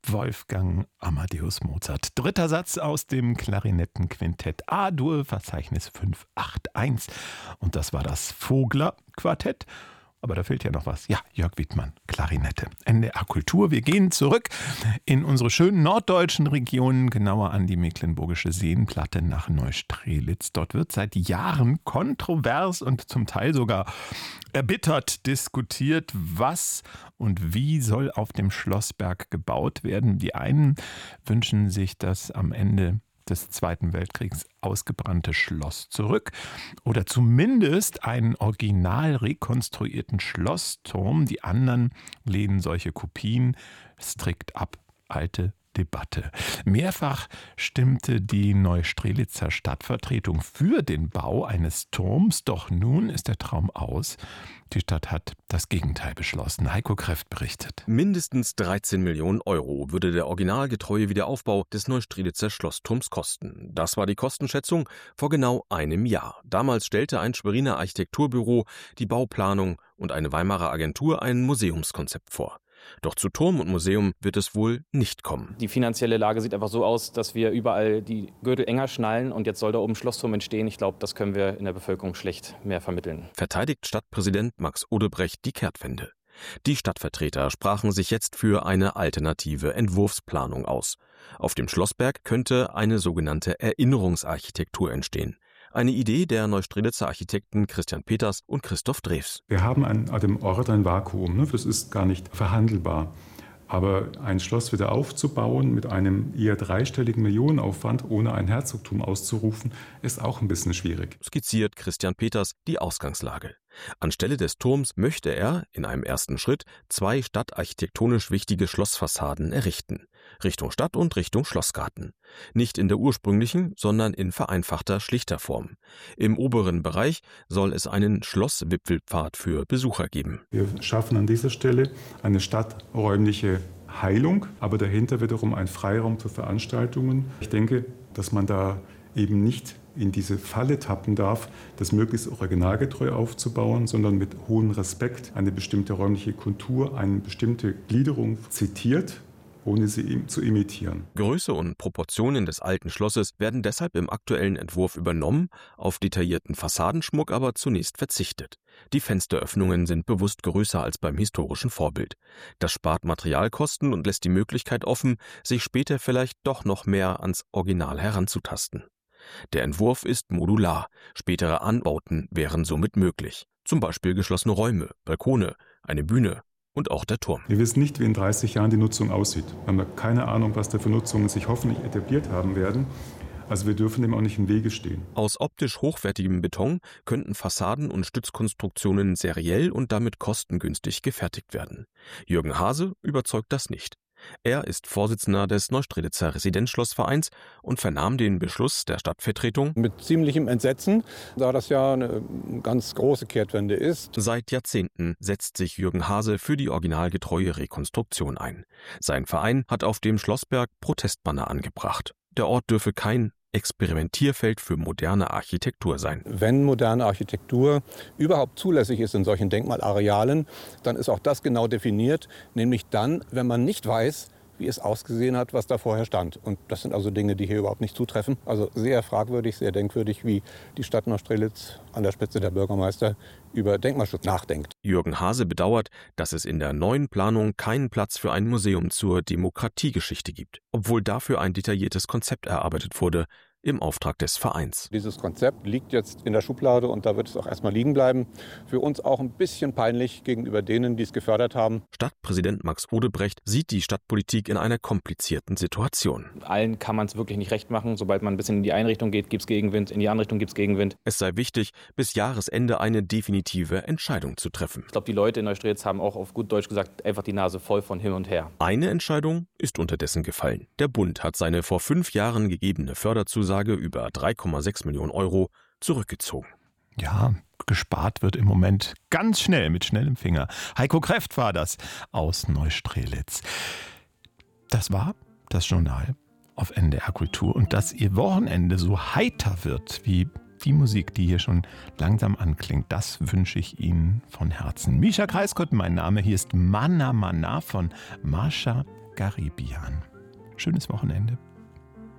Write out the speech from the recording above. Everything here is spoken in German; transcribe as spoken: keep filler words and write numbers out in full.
Wolfgang Amadeus Mozart. Dritter Satz aus dem Klarinettenquintett A-Dur, Verzeichnis fünf acht eins. Und das war das Vogler-Quartett. Aber da fehlt ja noch was. Ja, Jörg Widmann, Klarinette. N D R Kultur. Wir gehen zurück in unsere schönen norddeutschen Regionen, genauer an die mecklenburgische Seenplatte nach Neustrelitz. Dort wird seit Jahren kontrovers und zum Teil sogar erbittert diskutiert, was und wie soll auf dem Schlossberg gebaut werden. Die einen wünschen sich, dass am Ende des Zweiten Weltkriegs ausgebrannte Schloss zurück oder zumindest einen original rekonstruierten Schlossturm. Die anderen lehnen solche Kopien strikt ab. Alte Debatte. Mehrfach stimmte die Neustrelitzer Stadtvertretung für den Bau eines Turms, doch nun ist der Traum aus. Die Stadt hat das Gegenteil beschlossen. Heiko Kreft berichtet. Mindestens dreizehn Millionen Euro würde der originalgetreue Wiederaufbau des Neustrelitzer Schlossturms kosten. Das war die Kostenschätzung vor genau einem Jahr. Damals stellte ein Schweriner Architekturbüro die Bauplanung und eine Weimarer Agentur ein Museumskonzept vor. Doch zu Turm und Museum wird es wohl nicht kommen. Die finanzielle Lage sieht einfach so aus, dass wir überall die Gürtel enger schnallen und jetzt soll da oben ein Schlossturm entstehen. Ich glaube, das können wir in der Bevölkerung schlecht mehr vermitteln. Verteidigt Stadtpräsident Max Odebrecht die Kehrtwende. Die Stadtvertreter sprachen sich jetzt für eine alternative Entwurfsplanung aus. Auf dem Schlossberg könnte eine sogenannte Erinnerungsarchitektur entstehen. Eine Idee der Neustrelitzer Architekten Christian Peters und Christoph Drews. Wir haben an, an dem Ort ein Vakuum, ne? Das ist gar nicht verhandelbar. Aber ein Schloss wieder aufzubauen mit einem eher dreistelligen Millionenaufwand, ohne ein Herzogtum auszurufen, ist auch ein bisschen schwierig. Skizziert Christian Peters die Ausgangslage. Anstelle des Turms möchte er in einem ersten Schritt zwei stadtarchitektonisch wichtige Schlossfassaden errichten. Richtung Stadt und Richtung Schlossgarten. Nicht in der ursprünglichen, sondern in vereinfachter, schlichter Form. Im oberen Bereich soll es einen Schlosswipfelpfad für Besucher geben. Wir schaffen an dieser Stelle eine stadträumliche Heilung, aber dahinter wiederum ein Freiraum für Veranstaltungen. Ich denke, dass man da eben nicht in diese Falle tappen darf, das möglichst originalgetreu aufzubauen, sondern mit hohem Respekt eine bestimmte räumliche Kultur, eine bestimmte Gliederung zitiert, ohne sie zu imitieren. Größe und Proportionen des alten Schlosses werden deshalb im aktuellen Entwurf übernommen, auf detaillierten Fassadenschmuck aber zunächst verzichtet. Die Fensteröffnungen sind bewusst größer als beim historischen Vorbild. Das spart Materialkosten und lässt die Möglichkeit offen, sich später vielleicht doch noch mehr ans Original heranzutasten. Der Entwurf ist modular, spätere Anbauten wären somit möglich. Zum Beispiel geschlossene Räume, Balkone, eine Bühne und auch der Turm. Wir wissen nicht, wie in dreißig Jahren die Nutzung aussieht. Wir haben keine Ahnung, was da für Nutzungen sich hoffentlich etabliert haben werden. Also wir dürfen dem auch nicht im Wege stehen. Aus optisch hochwertigem Beton könnten Fassaden und Stützkonstruktionen seriell und damit kostengünstig gefertigt werden. Jürgen Hase überzeugt das nicht. Er ist Vorsitzender des Neustrelitzer Residenzschlossvereins und vernahm den Beschluss der Stadtvertretung mit ziemlichem Entsetzen, da das ja eine ganz große Kehrtwende ist. Seit Jahrzehnten setzt sich Jürgen Hase für die originalgetreue Rekonstruktion ein. Sein Verein hat auf dem Schlossberg Protestbanner angebracht. Der Ort dürfe kein Experimentierfeld für moderne Architektur sein. Wenn moderne Architektur überhaupt zulässig ist in solchen Denkmalarealen, dann ist auch das genau definiert, nämlich dann, wenn man nicht weiß, wie es ausgesehen hat, was da vorher stand. Und das sind also Dinge, die hier überhaupt nicht zutreffen. Also sehr fragwürdig, sehr denkwürdig, wie die Stadt Neustrelitz an der Spitze der Bürgermeister über Denkmalschutz nachdenkt. Jürgen Hase bedauert, dass es in der neuen Planung keinen Platz für ein Museum zur Demokratiegeschichte gibt, obwohl dafür ein detailliertes Konzept erarbeitet wurde, im Auftrag des Vereins. Dieses Konzept liegt jetzt in der Schublade und da wird es auch erstmal liegen bleiben. Für uns auch ein bisschen peinlich gegenüber denen, die es gefördert haben. Stadtpräsident Max Odebrecht sieht die Stadtpolitik in einer komplizierten Situation. Allen kann man es wirklich nicht recht machen. Sobald man ein bisschen in die eine Richtung geht, gibt es Gegenwind, in die andere Richtung gibt es Gegenwind. Es sei wichtig, bis Jahresende eine definitive Entscheidung zu treffen. Ich glaube, die Leute in Neustrelitz haben auch auf gut Deutsch gesagt einfach die Nase voll von hin und her. Eine Entscheidung ist unterdessen gefallen. Der Bund hat seine vor fünf Jahren gegebene Förderzusage über drei Komma sechs Millionen Euro zurückgezogen. Ja, gespart wird im Moment ganz schnell, mit schnellem Finger. Heiko Kreft war das aus Neustrelitz. Das war das Journal auf N D R Kultur. Und dass Ihr Wochenende so heiter wird wie die Musik, die hier schon langsam anklingt, das wünsche ich Ihnen von Herzen. Mischa Kreiskott, mein Name. Hier ist Mana Mana von Marsha Garibian. Schönes Wochenende.